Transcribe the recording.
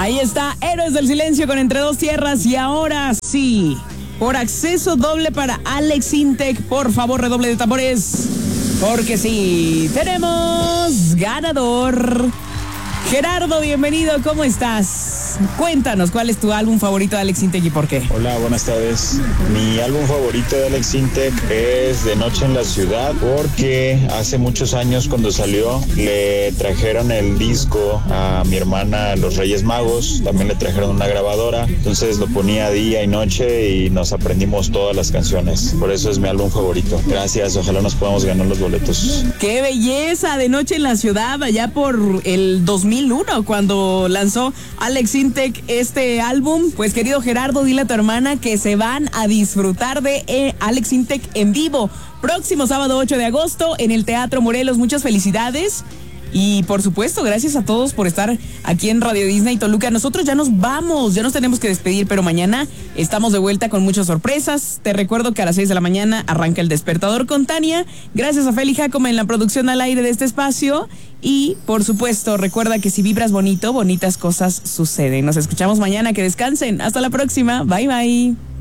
Ahí está, Héroes del Silencio con Entre Dos Tierras. Y ahora sí, por acceso doble para Alex Intec, por favor, redoble de tambores. Porque sí, tenemos ganador. Gerardo, bienvenido, ¿cómo estás? Cuéntanos, ¿cuál es tu álbum favorito de Alex Intec y por qué? Hola, buenas tardes. Mi álbum favorito de Alex Intec es De Noche en la Ciudad, porque hace muchos años cuando salió le trajeron el disco a mi hermana Los Reyes Magos, también le trajeron una grabadora, entonces lo ponía día y noche y nos aprendimos todas las canciones. Por eso es mi álbum favorito. Gracias, ojalá nos podamos ganar los boletos. ¡Qué belleza! De Noche en la Ciudad, allá por el 2001, cuando lanzó Alex Intec este álbum. Pues querido Gerardo, dile a tu hermana que se van a disfrutar de Alex Intec en vivo. Próximo sábado 8 de agosto en el Teatro Morelos. Muchas felicidades. Y por supuesto, gracias a todos por estar aquí en Radio Disney Toluca. Nosotros ya nos vamos, ya nos tenemos que despedir, pero mañana estamos de vuelta con muchas sorpresas. Te recuerdo que a las 6 de la mañana arranca El Despertador con Tania. Gracias a Feli Jacome en la producción al aire de este espacio. Y por supuesto, recuerda que si vibras bonito, bonitas cosas suceden. Nos escuchamos mañana, que descansen. Hasta la próxima. Bye, bye.